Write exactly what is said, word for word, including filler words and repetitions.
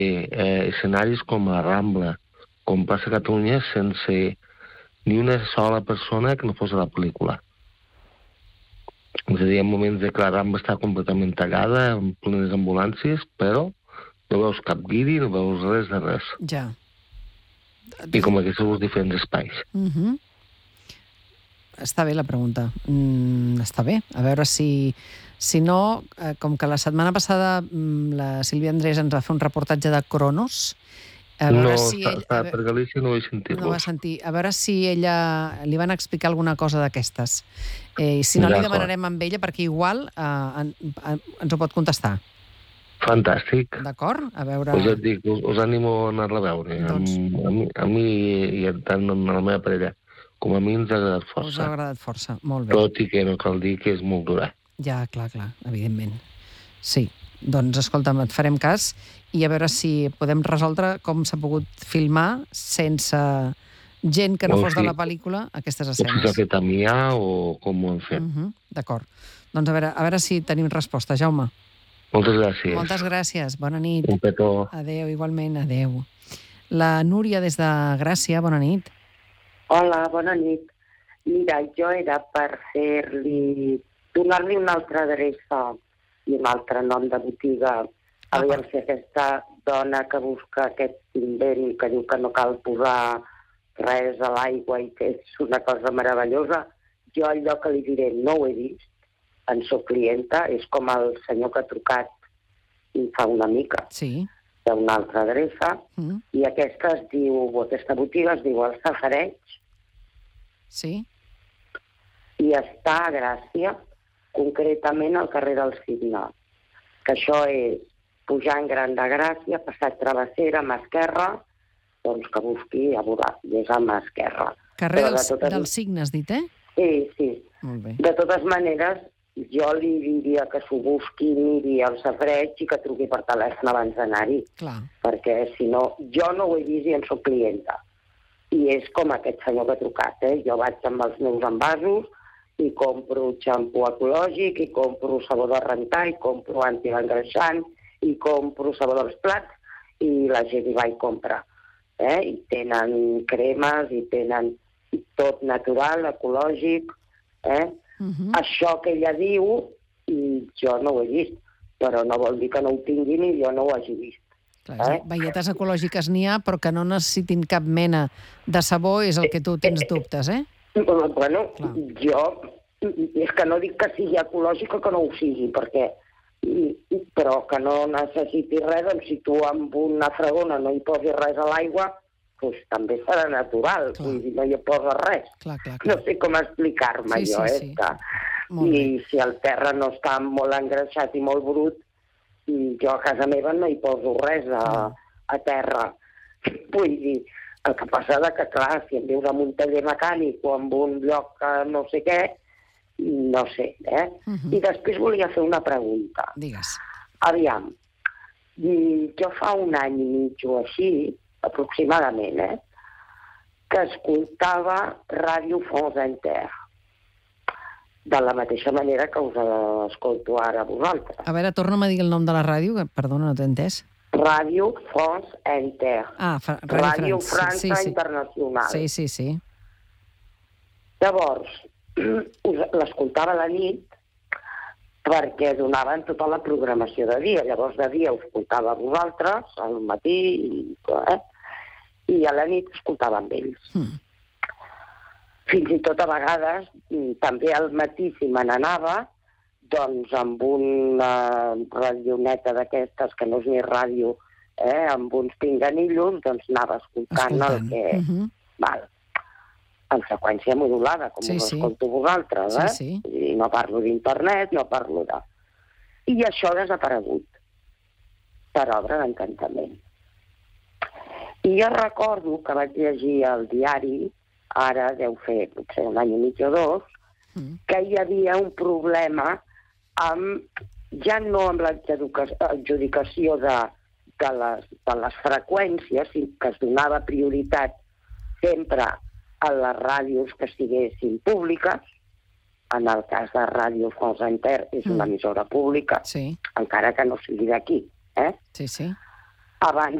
eh, escenaris com la Rambla, com passa a Catalunya, sense ni una sola persona que no fos a la pel·lícula. És a dir, en moments de que la Rambla està completament tallada, en plenes ambulàncies, però no veus cap guiri, no veus res de res. Ja. I com aquests els diferents espais. Uh-huh. Està bé la pregunta. Mm, està bé. A veure si... Si no, eh, com que la setmana passada mm, la Sílvia Andrés ens va fer un reportatge de Cronos, a veure no, si està, ell... està a ve... per Galícia, no vaig sentir-los. No va sentir. A veure si ella... li van explicar alguna cosa d'aquestes. Eh, I si no, li demanarem amb ella, perquè igual eh, en, en, ens ho pot contestar. Fantàstic. D'acord? A veure... Us et dic, us, us animo a anar-la a veure. Doncs... A, a, mi, a mi, i tant a la meva parella, com a mi ens ha agradat força. Us ha agradat força, molt bé. Tot i que no cal dir que és molt dura. Ja, clar, clar, evidentment. Sí, doncs escolta'm, et farem cas i a veure si podem resoldre com s'ha pogut filmar sense gent que no o fos si, de la pel·lícula aquestes escenes. O si s'ha fet a Mià o com ho hem fet. Uh -huh, d'acord. Doncs a veure, a veure si tenim resposta, Jaume. Moltes gràcies. Moltes gràcies, bona nit. Un petó. Adéu, igualment, adéu. La Núria des de Gràcia, bona nit. Hola, bona nit. Mira, jo era per fer-li... donar-li una altra adreça i un altre nom de botiga. Aviam si aquesta dona que busca aquest invent que diu que no cal posar res a l'aigua i que és una cosa meravellosa, jo allò que li diré no ho he vist, en soc clienta, és com el senyor que ha trucat fa una mica. Sí. Hi ha una altra adreça Mm. i aquesta es diu, o aquesta botiga es diu El Safareig. Sí. I està a Gràcia, concretament al carrer del Cigne, que això és pujant Gran de Gràcia, passat Travessera, mà esquerra, doncs que busqui a veure, i és a mà esquerra. Carrer del, de totes... del Cigne, has dit, eh? Sí, sí. Molt bé. De totes maneres, jo li diria que s'ho busqui, miri el Safareig i que truqui per telèfon abans d'anar-hi. Clar. Perquè, si no, jo no ho he vist i en soc clienta. I és com aquest senyor que ha trucat, eh? Jo vaig amb els meus envasos i compro xampú ecològic, i compro sabó de rentar, i compro antiengreixant, i compro sabó dels plats, i la gent hi va i compra. Eh? I tenen cremes, i tenen tot natural, ecològic. Eh? Uh-huh. Això que ella diu, i jo no ho he vist, però no vol dir que no ho tingui ni jo no ho hagi vist. Clar, eh? Veietes ecològiques n'hi ha, però que no necessitin cap mena de sabó és el que tu tens dubtes, eh? Bueno, clar. Jo és que no dic que sigui ecològic o que no ho sigui, perquè però que no necessiti res, doncs si tu amb una fregona no hi posis res a l'aigua, doncs també serà natural, vull dir, no hi posa res. Clar, clar, clar. No sé com explicar-me sí, jo, sí, eh? Sí. Que... I si el terra no està molt engreixat i molt brut, jo a casa meva no hi poso res a, a terra. Vull dir, el que passa és que, clar, si em vius en un taller mecànic o en un lloc que no sé què, no sé, eh? Uh-huh. I després volia fer una pregunta. Digues. Aviam, jo fa un any i mig o així, aproximadament, eh, que escoltava Ràdio France Inter, de la mateixa manera que us escolto ara a vosaltres. A veure, torna'm a dir el nom de la ràdio, que, perdona, no t'he entès. Ràdio France Inter. Ah, Fra Ràdio França sí, sí. Internacional. Sí, sí, sí. Llavors, l'escoltava a la nit perquè donaven tota la programació de dia. Llavors, de dia ho escoltava a vosaltres, al matí, i, eh? i a la nit escoltava amb ells. Mm. Fins i tot a vegades, també al matí, si me n'anava, doncs amb una radioneta d'aquestes, que no és ni ràdio, eh, amb uns pinganillos, doncs anava escoltant, escoltant. el que... Uh-huh. Val. En freqüència modulada, com sí, ho escolto sí. vosaltres, eh? Sí, sí. I no parlo d'internet, no parlo de... I això ha desaparegut per obra d'encantament. I jo recordo que vaig llegir al diari, ara deu fer potser un any i mig o dos, mm. que hi havia un problema amb, ja no amb l'adjudicació de, de, les, de les freqüències, sinó que es donava prioritat sempre a les ràdios que estiguessin públiques. En el cas de Ràdio France Inter és una emissora pública, sí. encara que no sigui d'aquí. Eh? Sí, sí. abans